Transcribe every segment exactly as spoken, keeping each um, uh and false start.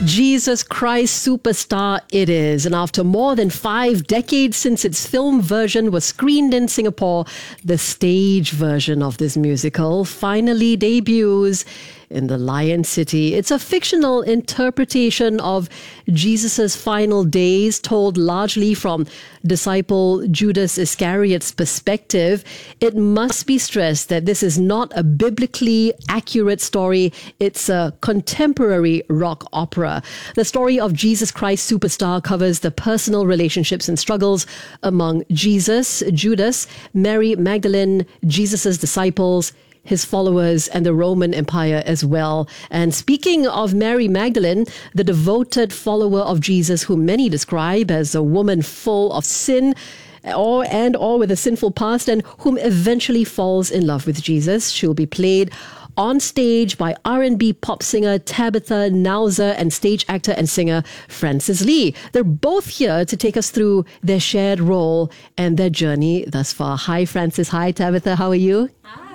Jesus Christ Superstar it is. And after more than five decades since its film version was screened in Singapore, the stage version of this musical finally debuts in the Lion City. It's a fictional interpretation of Jesus' final days, told largely from disciple Judas Iscariot's perspective. It must be stressed that this is not a biblically accurate story. It's a contemporary rock opera. The story of Jesus Christ Superstar covers the personal relationships and struggles among Jesus, Judas, Mary Magdalene, Jesus' disciples, his followers, and the Roman Empire as well. And speaking of Mary Magdalene, the devoted follower of Jesus, whom many describe as a woman full of sin, or and or with a sinful past, and whom eventually falls in love with Jesus, she'll be played on stage by R and B pop singer Tabitha Nauser and stage actor and singer Francis Lee. They're both here to take us through their shared role and their journey thus far. Hi, Francis. Hi, Tabitha. How are you?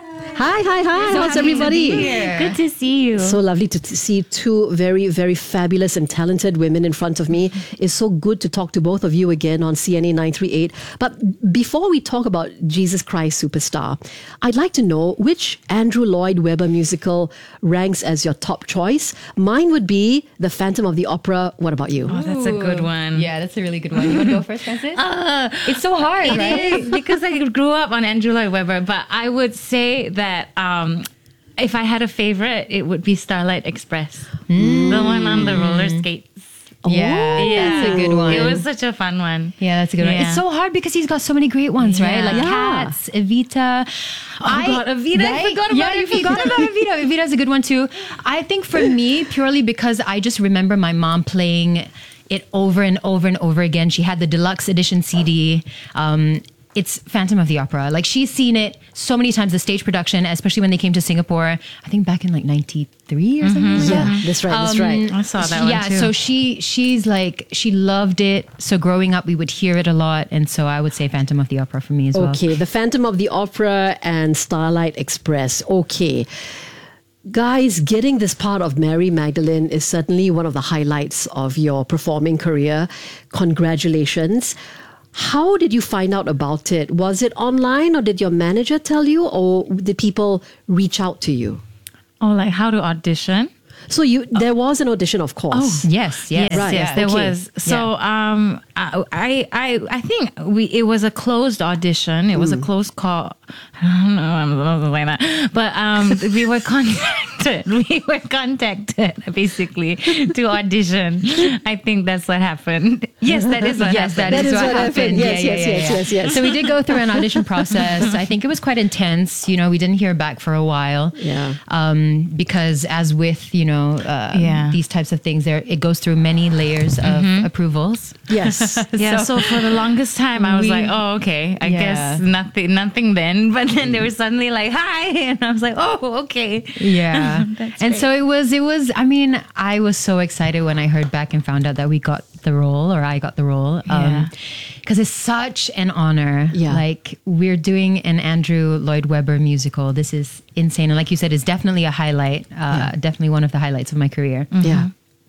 Hi, hi, hi. So How's everybody? To Good to see you. So lovely to t- see two very, very fabulous and talented women in front of me. It's so good to talk to both of you again on C N A nine three eight. But before we talk about Jesus Christ Superstar, I'd like to know which Andrew Lloyd Webber musical ranks as your top choice. Mine would be The Phantom of the Opera. What about you? Oh, that's a good one. Yeah, that's a really good one. You want to go first, Francis? Uh, It's so hard, it right? is, because I grew up on Andrew Lloyd Webber, but I would say that um, if I had a favorite, it would be Starlight Express. Mm. The one on the roller skates. Yeah, Yeah. that's a good one. It was such a fun one. Yeah, that's a good one. Yeah. It's so hard because he's got so many great ones, right? Yeah. Like Yeah. Cats, Evita. Oh God, Evita, I forgot about yeah, you Evita. forgot about Evita. Evita's a good one too. I think for me, purely because I just remember my mom playing it over and over and over again. She had the deluxe edition C D. Um, it's Phantom of the Opera. Like, she's seen it so many times, the stage production, especially when they came to Singapore, I think back in like ninety-three or something. like Yeah, that. that's right, that's right. I saw that yeah, one too. so she she's like, she loved it. So growing up, we would hear it a lot. And so I would say Phantom of the Opera for me as well. Okay, The Phantom of the Opera and Starlight Express. Okay. Guys, getting this part of Mary Magdalene is certainly one of the highlights of your performing career. Congratulations. How did you find out about it? Was it online, or did your manager tell you, or did people reach out to you? Oh, like how to audition? So you there was an audition, of course. Yes, yes. Yes, Right, yes, there okay. was. So, um, I, I, I think we it was a closed audition. It was a closed call. I don't know. I'm supposed to say that, but um, we were contacted. We were contacted basically to audition. I think that's what happened. Yes, that is what Yes, happened. that is, what happened. Yes, yes, yes, yes, yes. So we did go through an audition process. I think it was quite intense. You know, we didn't hear back for a while. Yeah. Um, because as with, you know, uh, Yeah. these types of things, there it goes through many layers of approvals. Yes. Yeah, so, for the longest time, I was we- like, "Oh, okay, I Yeah. guess nothing, nothing." Then, but then they were suddenly like, "Hi," and I was like, "Oh, okay." Yeah. That's and great. so it was, it was, I mean, I was so excited when I heard back and found out that we got the role, or I got the role. Yeah. Because it's such an honor. Yeah. Like, we're doing an Andrew Lloyd Webber musical. This is insane. And like you said, it's definitely a highlight. Uh, Definitely one of the highlights of my career. Yeah.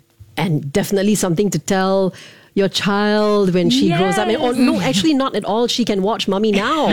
And definitely something to tell your child when she grows up. And, or no, actually not at all. She can watch Mummy Now.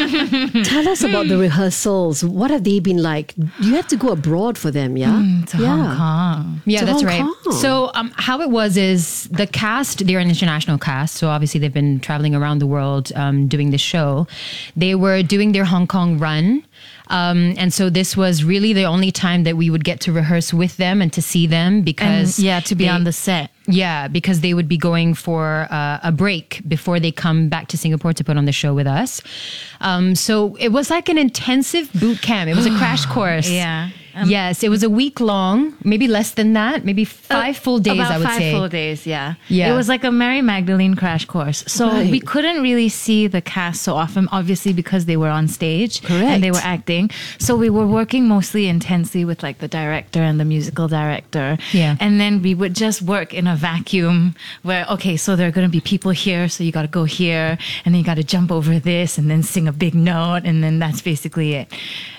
Tell us about the rehearsals. What have they been like? You had to go abroad for them, yeah? To yeah. Hong Kong. Yeah, To that's Hong right. Kong. So um, how it was is the cast, they're an international cast. So obviously they've been traveling around the world um, doing this show. They were doing their Hong Kong run. Um, and so this was really the only time that we would get to rehearse with them and to see them And because yeah, to be they- on the set. Yeah, because they would be going for uh, a break before they come back to Singapore to put on the show with us. Um, so it was like an intensive boot camp. It was a crash course. Yeah. yes, it was a week long, maybe less than that, maybe five full days, About I would five say. full days, yeah. Yeah. It was like a Mary Magdalene crash course. So Right. we couldn't really see the cast so often, obviously, because they were on stage. Correct. And they were acting. So we were working mostly intensely with like the director and the musical director. Yeah. And then we would just work in a vacuum where, okay, so there are going to be people here, so you got to go here, and then you got to jump over this and then sing a big note, and then that's basically it.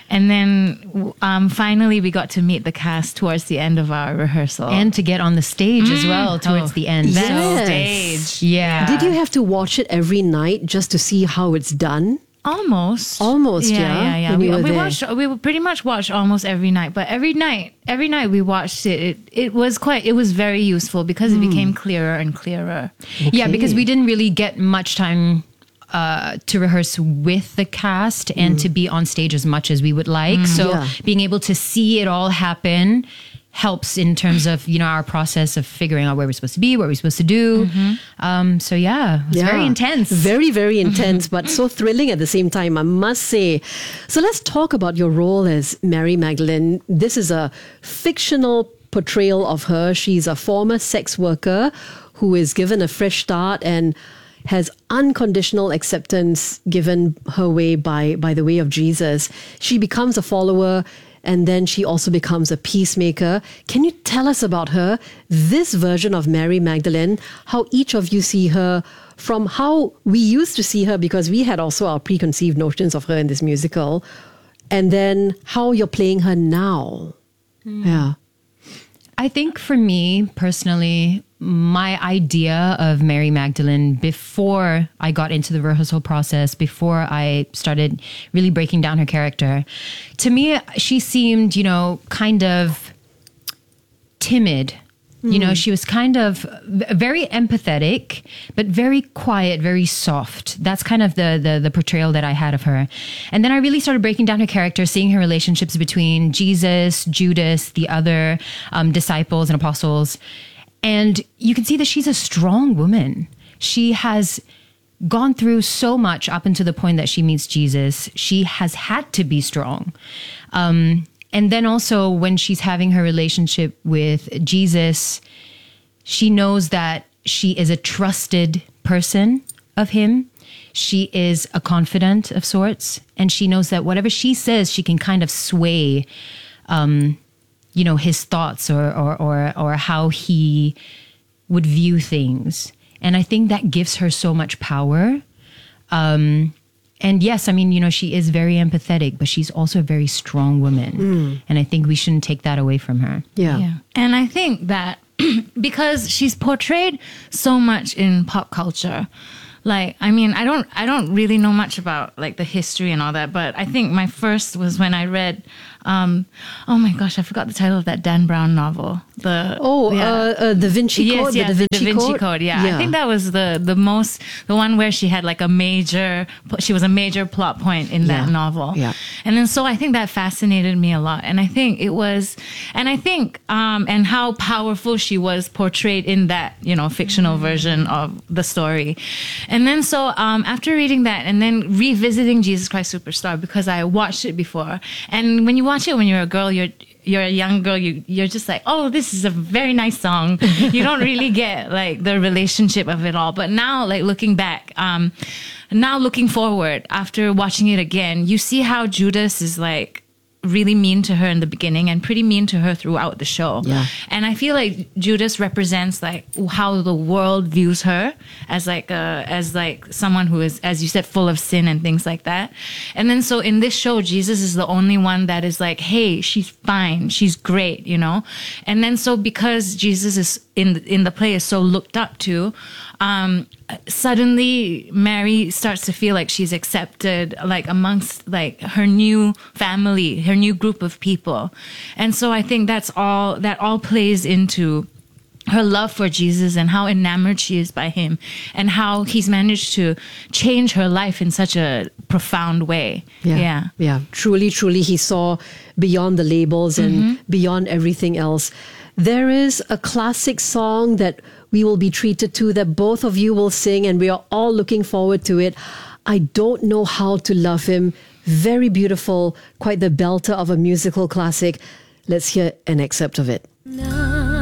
And then um, finally we got to meet the cast towards the end of our rehearsal. And to get on the stage as well towards Oh, the end. that Yes. stage. Yeah. Did you have to watch it every night just to see how it's done? Almost. Almost, yeah, Yeah, yeah, when We, you were we there. watched. We would pretty much watched almost every night. But every night, every night we watched it. It, it was quite. It was very useful because it became clearer and clearer. Yeah, because Okay. we didn't really get much time uh, to rehearse with the cast and to be on stage as much as we would like. So Yeah. being able to see it all happen helps in terms of, you know, our process of figuring out where we're supposed to be, what we're supposed to do. Um, so yeah, it was Yeah. very intense. Very, very intense, but so thrilling at the same time, I must say. So let's talk about your role as Mary Magdalene. This is a fictional portrayal of her. She's a former sex worker who is given a fresh start and has unconditional acceptance given her way by, by the way of Jesus. She becomes a follower, and then she also becomes a peacemaker. Can you tell us about her, this version of Mary Magdalene, how each of you see her from how we used to see her, because we had also our preconceived notions of her in this musical, and then how you're playing her now? Yeah. I think for me personally, my idea of Mary Magdalene before I got into the rehearsal process, before I started really breaking down her character, to me, she seemed, you know, kind of timid. You know, she was kind of v- very empathetic, but very quiet, very soft. That's kind of the, the the portrayal that I had of her. And then I really started breaking down her character, seeing her relationships between Jesus, Judas, the other um, disciples and apostles. And you can see that she's a strong woman. She has gone through so much up until the point that she meets Jesus. She has had to be strong. Um, And then also when she's having her relationship with Jesus, she knows that she is a trusted person of him. She is a confidant of sorts. And she knows that whatever she says, she can kind of sway, um, you know, his thoughts or, or, or, or how he would view things. And I think that gives her so much power. Um, And yes, I mean, you know, she is very empathetic, but she's also a very strong woman. And I think we shouldn't take that away from her. Yeah. Yeah. And I think that because she's portrayed so much in pop culture, like, I mean, I don't, I don't really know much about like the history and all that, but I think my first was when I read, um, oh my gosh, I forgot the title of that Dan Brown novel. The Oh, yeah. uh, uh, the Vinci Yes, Code. yes, the Da Vinci, Code. Code. Yeah. I think that was the the most the one where she had like a major. She was a major plot point in that Yeah. novel. Yeah. And then so I think that fascinated me a lot, and I think it was, and I think um and how powerful she was portrayed in that, you know, fictional version of the story, and then so um after reading that and then revisiting Jesus Christ Superstar, because I watched it before, and when you watch it when you're a girl, you're you're a young girl, you, you're just like, oh, this is a very nice song. You don't really get like the relationship of it all. But now, like looking back, um, now looking forward after watching it again, you see how Judas is like really mean to her in the beginning and pretty mean to her throughout the show. Yeah. And I feel like Judas represents like how the world views her as like a, as like someone who is, as you said, full of sin and things like that. And then so in this show, Jesus is the only one that is like, hey, she's fine, she's great, you know? And then so because Jesus is in the, in the play is so looked up to, um, suddenly Mary starts to feel like she's accepted, like amongst like her new family, her new group of people. And so I think that's all, that all plays into her love for Jesus and how enamored she is by him and how he's managed to change her life in such a profound way. Yeah. Yeah. Yeah. Truly, truly, he saw beyond the labels and beyond everything else. There is a classic song that we will be treated to that both of you will sing, and we are all looking forward to it. I Don't Know How to Love Him. Very beautiful, quite the belter of a musical classic. Let's hear an excerpt of it. No.